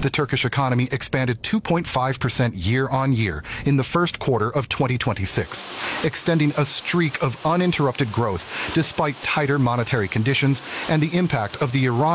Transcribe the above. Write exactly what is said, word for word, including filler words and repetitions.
The Turkish economy expanded two point five percent year on year in the first quarter of twenty twenty-six, extending a streak of uninterrupted growth despite tighter monetary conditions and the impact of the Iran